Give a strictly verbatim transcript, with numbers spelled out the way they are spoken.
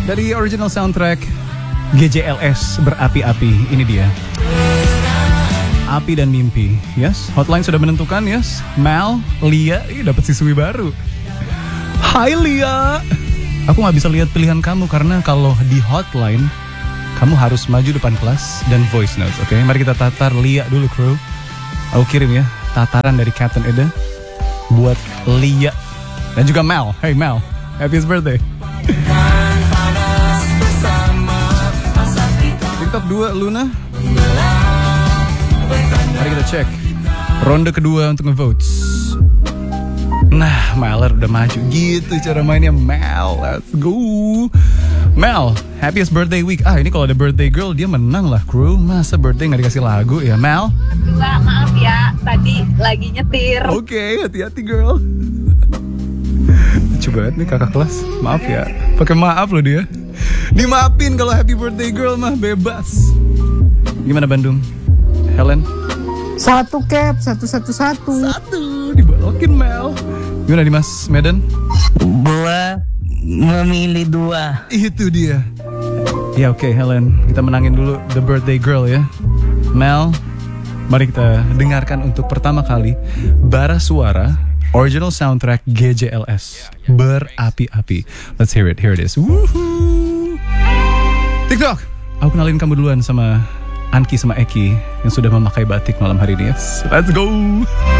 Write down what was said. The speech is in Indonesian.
Dari original soundtrack G J L S berapi-api. Ini dia Api dan Mimpi. Yes, hotline sudah menentukan. Yes, Mal, Lia, ih dapat siswi baru. Hai Lia. Aku gak bisa lihat pilihan kamu karena kalau di hotline kamu harus maju depan kelas dan voice notes. Oke, okay? Mari kita tatar Lia dulu, crew. Aku kirim ya tataran dari Captain Eda buat Lia dan juga Mal. Hey Mal, happiest birthday. TikTok dua Luna. Mari kita cek ronde kedua untuk ngevotes. Nah, Maler udah maju. Gitu cara mainnya Mel. Let's go. Mel, happiest birthday week. Ah, ini kalau ada birthday girl dia menang lah, crew. Masa birthday gak dikasih lagu ya, Mel? Enggak, maaf ya. Tadi lagi nyetir. Oke, okay, hati-hati girl. Lucu banget nih kakak kelas. Maaf ya. Pakai maaf loh dia. Dimaafin kalau happy birthday girl mah bebas. Gimana Bandung? Helen? Satu cap, satu satu satu. Satu dibalokin Mel. Gimana di Mas Medan? Gua memilih dua. Itu dia. Ya oke okay, Helen, kita menangin dulu the birthday girl ya. Mel, mari kita dengarkan untuk pertama kali bara suara original soundtrack G J L S berapi-api. Let's hear it. Here it is. Woohoo. TikTok, aku kenalin kamu duluan sama Anki sama Eki yang sudah memakai batik malam hari ini. Yes. Let's go.